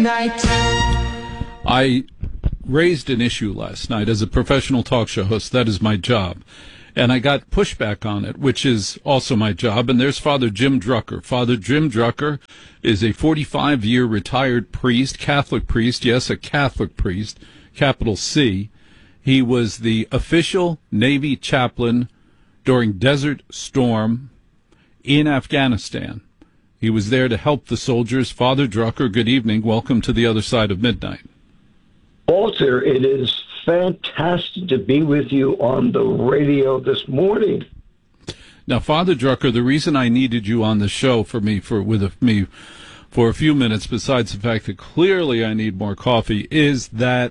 midnight. I raised an issue last night as a professional talk show host. That is my job. And I got pushback on it, which is also my job. And there's Father Jim Drucker. Father Jim Drucker is a 45-year retired priest, Catholic priest. Yes, a Catholic priest, capital C. He was the official Navy chaplain during Desert Storm in Afghanistan. He was there to help the soldiers. Father Drucker, good evening. Welcome to the other side of midnight. Walter, it is fantastic to be with you on the radio this morning. Now, Father Drucker, the reason I needed you on the show for a few minutes, besides the fact that clearly I need more coffee, is that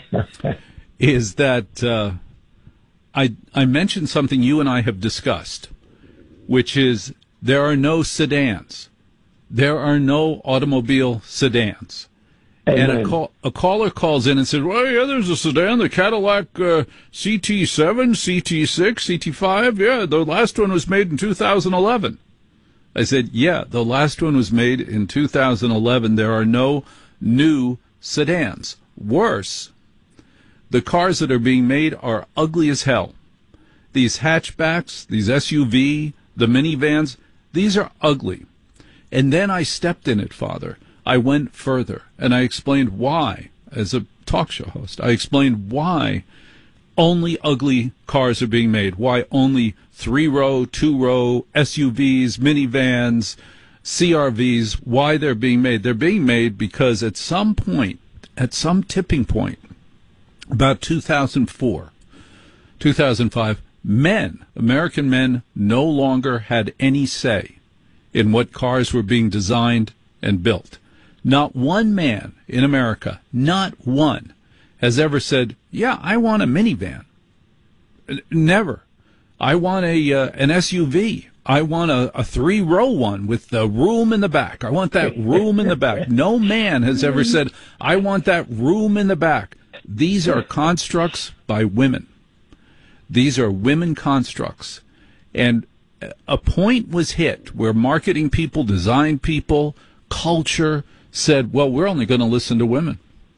I mentioned something you and I have discussed, which is there are no sedans. There are no automobile sedans. Amen. And a caller calls in and says, well, yeah, there's a sedan, the Cadillac CT7, CT6, CT5. Yeah, the last one was made in 2011. I said, yeah, the last one was made in 2011. There are no new sedans. Worse, the cars that are being made are ugly as hell. These hatchbacks, these SUV, the minivans, these are ugly. And then I stepped in it, Father. I went further, and I explained why, as a talk show host. I explained why only ugly cars are being made, why only 3-row, 2-row SUVs, minivans, CRVs, why they're being made. They're being made because at some point, at some tipping point, about 2004, 2005, American men no longer had any say in what cars were being designed and built. Not one man in America, not one, has ever said, yeah, I want a minivan. Never. I want an SUV. I want a 3-row one with the room in the back. I want that room in the back. No man has ever said, I want that room in the back. These are constructs by women. These are women constructs. And a point was hit where marketing people, design people, culture said, well, we're only going to listen to women.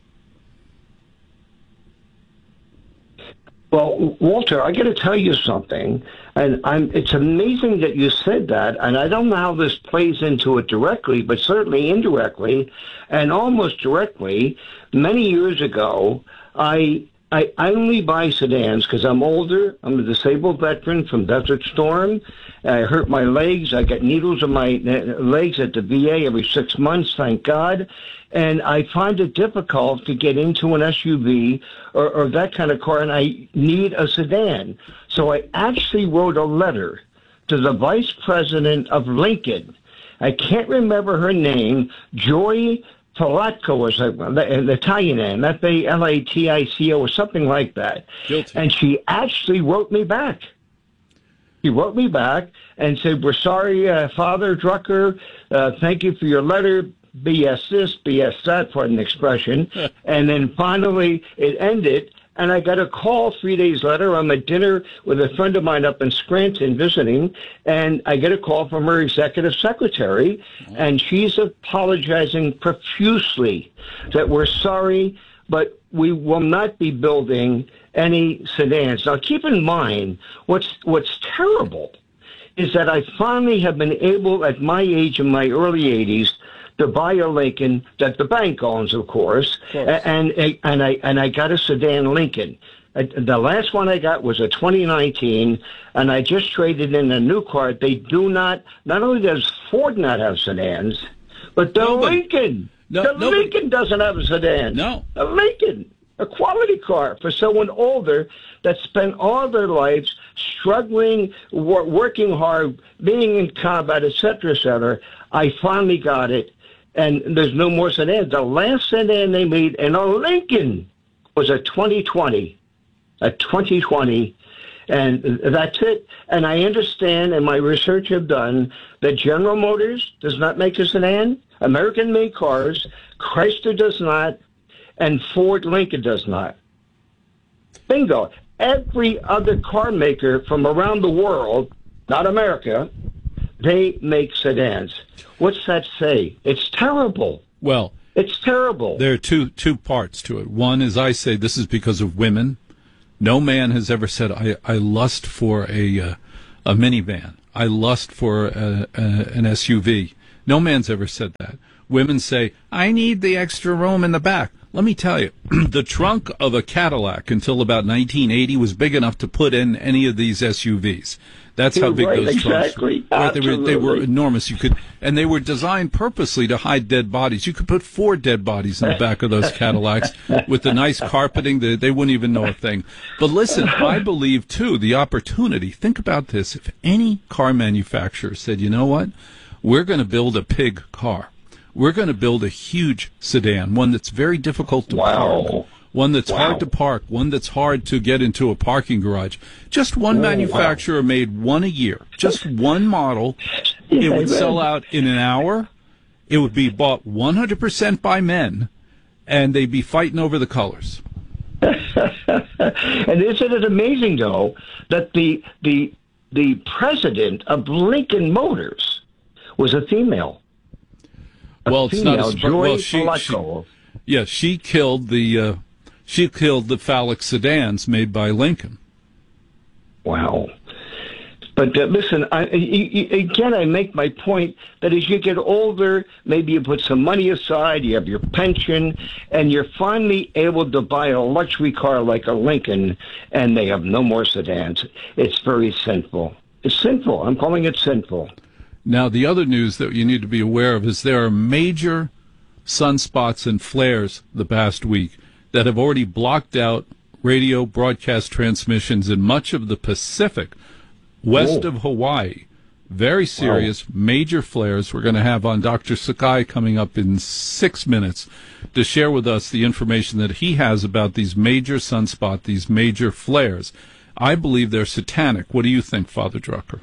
Well, Walter, I got to tell you something, and it's amazing that you said that, and I don't know how this plays into it directly, but certainly indirectly, and almost directly. Many years ago, I only buy sedans because I'm older. I'm a disabled veteran from Desert Storm. I hurt my legs. I got needles in my legs at the VA every 6 months, thank God. And I find it difficult to get into an SUV or that kind of car, and I need a sedan. So I actually wrote a letter to the vice president of Lincoln. I can't remember her name, Joy Palatco was an Italian name, F-A-L-A-T-I-C-O or something like that. Guilty. And she actually wrote me back. He wrote me back and said, we're sorry, Father Drucker, thank you for your letter, BS this, BS that, pardon the expression. And then finally it ended, and I got a call 3 days later. I'm at dinner with a friend of mine up in Scranton visiting, and I get a call from her executive secretary, and she's apologizing profusely that we're sorry, but we will not be building any sedans. Now, keep in mind, what's terrible is that I finally have been able, at my age, in my early 80s, to buy a Lincoln that the bank owns, of course. And I got a sedan Lincoln. The last one I got was a 2019, and I just traded in a new car. They do not only does Ford not have sedans, but the Lincoln. Lincoln doesn't have a sedan. No. A Lincoln, a quality car for someone older that spent all their lives struggling, working hard, being in combat, et cetera, I finally got it, and there's no more sedans. The last sedan they made in a Lincoln was a 2020. A 2020, and that's it. And I understand, and my research have done, that General Motors does not make a sedan, American-made cars, Chrysler does not, and Ford Lincoln does not. Bingo. Every other car maker from around the world, not America, they make sedans. What's that say? It's terrible. Well, It's terrible. There are two parts to it. One is, I say this is because of women. No man has ever said, I lust for a minivan. I lust for an SUV. No man's ever said that. Women say, I need the extra room in the back. Let me tell you, the trunk of a Cadillac until about 1980 was big enough to put in any of these SUVs. That's how big those trunks were. Right, they were enormous. And they were designed purposely to hide dead bodies. You could put 4 dead bodies in the back of those Cadillacs with the nice carpeting. They wouldn't even know a thing. But listen, I believe, too, the opportunity. Think about this. If any car manufacturer said, you know what, we're going to build a pig car. We're going to build a huge sedan, one that's very difficult to park, one that's hard to park, one that's hard to get into a parking garage. Just one manufacturer made one a year, just one model. It would sell out in an hour. It would be bought 100% by men, and they'd be fighting over the colors. And isn't it amazing, though, that the president of Lincoln Motors was a female? Well, it's not a well. She killed the phallic sedans made by Lincoln. Wow. But listen, again, I make my point that as you get older, maybe you put some money aside, you have your pension, and you're finally able to buy a luxury car like a Lincoln, and they have no more sedans. It's very sinful. It's sinful. I'm calling it sinful. Now, the other news that you need to be aware of is there are major sunspots and flares the past week that have already blocked out radio broadcast transmissions in much of the Pacific, west of Hawaii. Very serious, major flares. We're going to have on Dr. Sakai coming up in 6 minutes to share with us the information that he has about these major sunspots, these major flares. I believe they're satanic. What do you think, Father Drucker?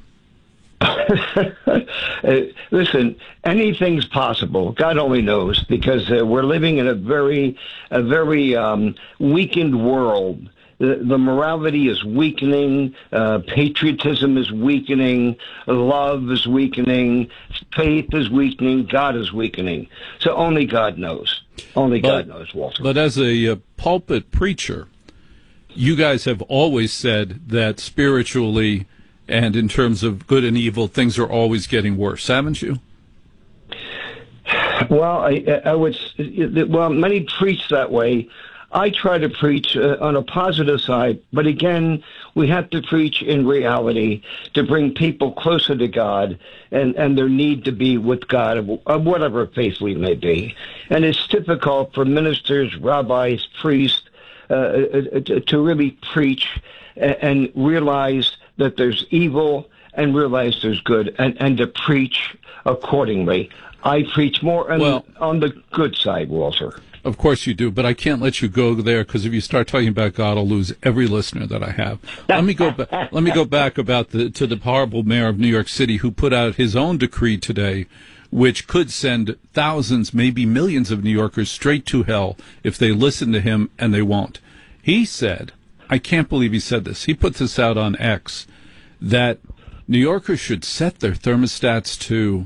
Listen, anything's possible. God only knows, because we're living in a very weakened world. The morality is weakening, patriotism is weakening, love is weakening, faith is weakening, God is weakening. So only God knows. Only God knows, Walter. But as a pulpit preacher, you guys have always said that spiritually and in terms of good and evil, things are always getting worse, haven't you? Well, I would. Well, many preach that way. I try to preach on a positive side, but again, we have to preach in reality to bring people closer to God and their need to be with God, of whatever faith we may be. And it's difficult for ministers, rabbis, priests to really preach and realize that there's evil and realize there's good, and to preach accordingly. I preach more on the good side, Walter. Of course you do, but I can't let you go there, because if you start talking about God, I'll lose every listener that I have. Let me go back to the horrible mayor of New York City, who put out his own decree today, which could send thousands, maybe millions of New Yorkers straight to hell if they listen to him, and they won't. He said, I can't believe he said this. He put this out on X, that New Yorkers should set their thermostats to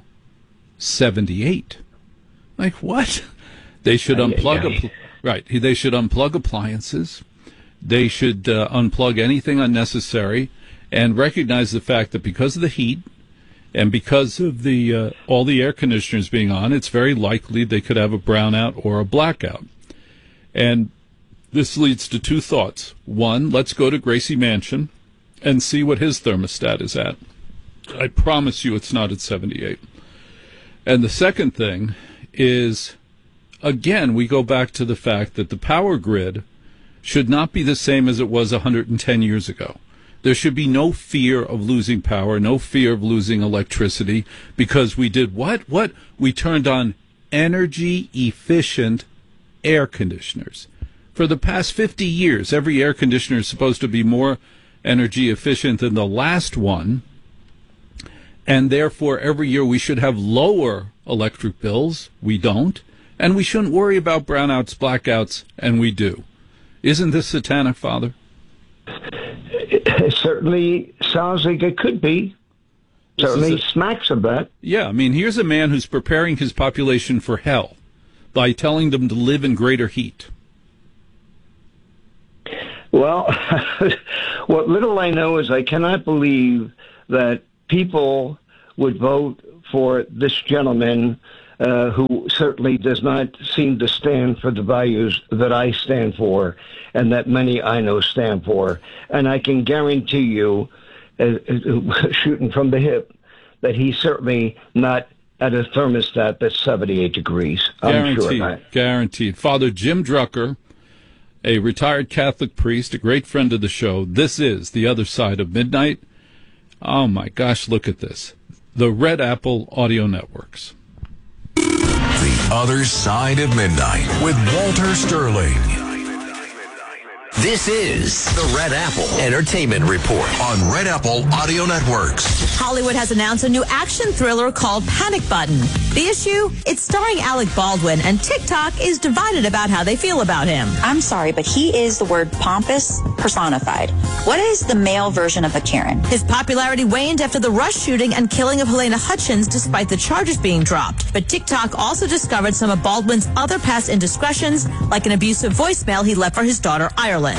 78. Like, what? They should unplug. They should unplug appliances. They should unplug anything unnecessary, and recognize the fact that because of the heat and because of the all the air conditioners being on, it's very likely they could have a brownout or a blackout. And this leads to two thoughts. One, let's go to Gracie Mansion and see what his thermostat is at. I promise you it's not at 78. And the second thing is, again, we go back to the fact that the power grid should not be the same as it was 110 years ago. There should be no fear of losing power, no fear of losing electricity, because we did what? We turned on energy-efficient air conditioners. For the past 50 years, every air conditioner is supposed to be more energy efficient than the last one, and therefore every year we should have lower electric bills. We don't. And we shouldn't worry about brownouts, blackouts, and we do. Isn't this satanic, Father? It certainly sounds like it could be. Certainly smacks of that. Yeah, I mean, here's a man who's preparing his population for hell. by telling them to live in greater heat? Well, what little I know is I cannot believe that people would vote for this gentleman who certainly does not seem to stand for the values that I stand for and that many I know stand for. And I can guarantee you, shooting from the hip, that he's certainly not at a thermostat that's 78 degrees. I'm sure of that. Guaranteed. Father Jim Drucker, a retired Catholic priest, a great friend of the show. This is The Other Side of Midnight. Oh, my gosh, look at this. The Red Apple Audio Networks. The Other Side of Midnight with Walter Sterling. This is the Red Apple Entertainment Report on Red Apple Audio Networks. Hollywood has announced a new action thriller called Panic Button. The issue? It's starring Alec Baldwin, and TikTok is divided about how they feel about him. I'm sorry, but he is the word pompous personified. What is the male version of a Karen? His popularity waned after the Rush shooting and killing of Helena Hutchins, despite the charges being dropped. But TikTok also discovered some of Baldwin's other past indiscretions, like an abusive voicemail he left for his daughter, Ireland.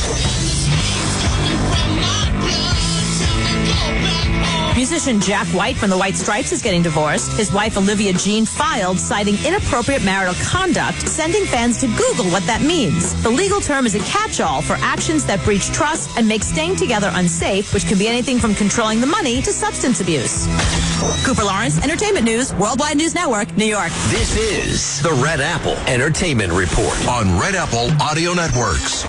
Musician Jack White from the White Stripes is getting divorced. His wife Olivia Jean filed, citing inappropriate marital conduct, sending fans to Google what that means. The legal term is a catch-all for actions that breach trust and make staying together unsafe, which can be anything from controlling the money to substance abuse. Cooper Lawrence, Entertainment News, Worldwide News Network, New York. This is the Red Apple Entertainment Report on Red Apple Audio Networks.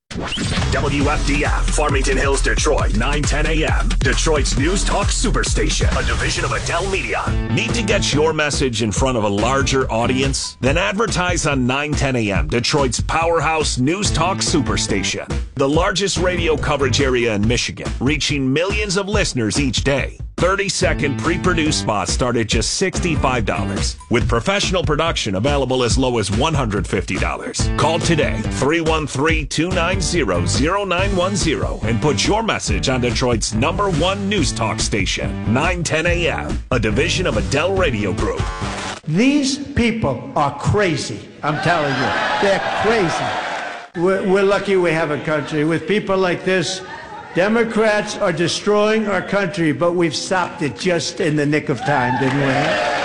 WFDF, Farmington Hills, Detroit, 9:10 a.m. Detroit's News Talk Superstation, a division of Adele Media. Need to get your message in front of a larger audience? Then advertise on 9:10 a.m. Detroit's powerhouse News Talk Superstation, the largest radio coverage area in Michigan, reaching millions of listeners each day. 30-second pre-produced spots start at just $65, with professional production available as low as $150. Call today, 313-290-0910, and put your message on Detroit's #1 news talk station, 910 a.m., a division of Adele Radio Group. These people are crazy. I'm telling you, they're crazy. We're lucky we have a country with people like this. Democrats are destroying our country, but we've stopped it just in the nick of time, didn't we?